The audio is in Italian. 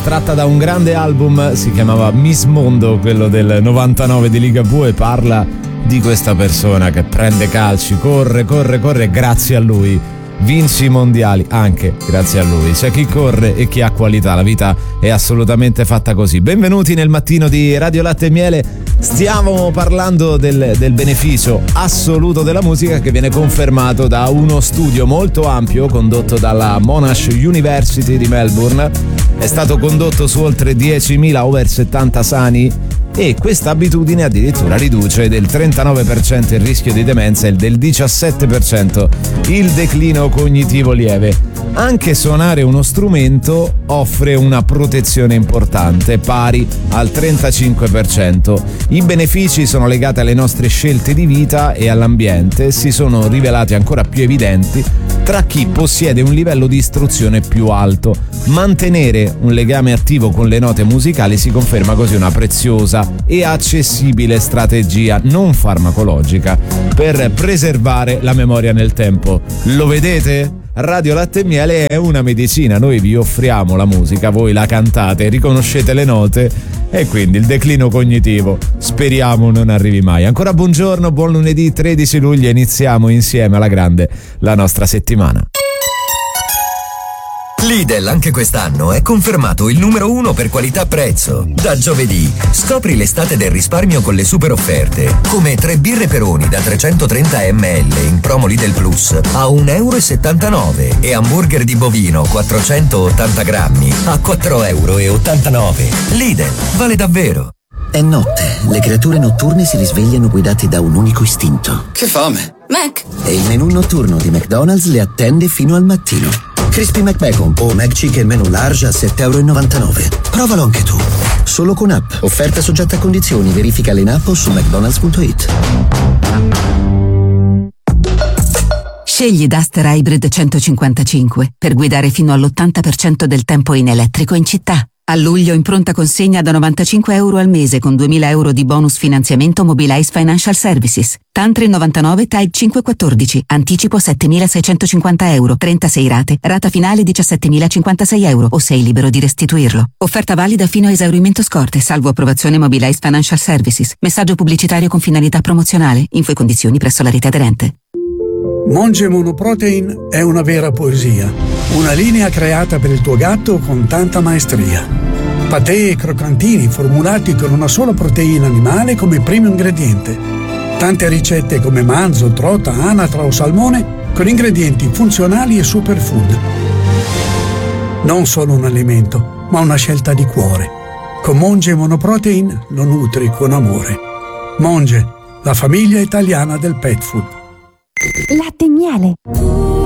tratta da un grande album, si chiamava Miss Mondo, quello del 99 di Ligabue, e parla di questa persona che prende calci, corre, e grazie a lui vince i mondiali, anche grazie a lui. C'è chi corre e chi ha qualità, la vita è assolutamente fatta così. Benvenuti nel mattino di Radio Latte e Miele. Stiamo parlando del beneficio assoluto della musica, che viene confermato da uno studio molto ampio condotto dalla Monash University di Melbourne. È stato condotto su oltre 10.000 over 70 sani, e questa abitudine addirittura riduce del 39% il rischio di demenza e del 17% il declino cognitivo lieve. Anche suonare uno strumento offre una protezione importante, pari al 35%. I benefici sono legati alle nostre scelte di vita e all'ambiente e si sono rivelati ancora più evidenti tra chi possiede un livello di istruzione più alto. Mantenere un legame attivo con le note musicali si conferma così una preziosa e accessibile strategia non farmacologica per preservare la memoria nel tempo. Lo vedete? Radio Latte e Miele è una medicina, noi vi offriamo la musica, voi la cantate, riconoscete le note e quindi il declino cognitivo speriamo non arrivi mai. Ancora buongiorno, buon lunedì 13 luglio, iniziamo insieme alla grande la nostra settimana. Lidl anche quest'anno è confermato il numero 1 per qualità-prezzo. Da giovedì scopri l'estate del risparmio con le super offerte, come 3 birre Peroni da 330 ml in promo Lidl Plus a 1,79 € e hamburger di bovino 480 grammi a 4,89 €. Lidl, vale davvero. È notte, le creature notturne si risvegliano guidate da un unico istinto. Che fame! Mac! E il menù notturno di McDonald's le attende fino al mattino. Crispy McBacon o McChicken menù large a 7,99 €. Provalo anche tu. Solo con app. Offerta soggetta a condizioni. Verificale in app o su mcdonalds.it. Scegli Duster Hybrid 155 per guidare fino all'80% del tempo in elettrico in città. A luglio in pronta consegna da 95 € al mese con 2.000 € di bonus finanziamento Mobilize Financial Services. Tantri 99 Type 514. Anticipo 7.650 €. 36 rate. Rata finale 17.056 € o sei libero di restituirlo. Offerta valida fino a esaurimento scorte, salvo approvazione Mobilize Financial Services. Messaggio pubblicitario con finalità promozionale. Info e condizioni presso la rete aderente. Monge Monoprotein è una vera poesia, una linea creata per il tuo gatto con tanta maestria. Patè e croccantini formulati con una sola proteina animale come primo ingrediente. Tante ricette come manzo, trota, anatra o salmone con ingredienti funzionali e superfood. Non solo un alimento, ma una scelta di cuore. Con Monge Monoprotein lo nutri con amore. Monge, la famiglia italiana del pet food. Latte e Miele.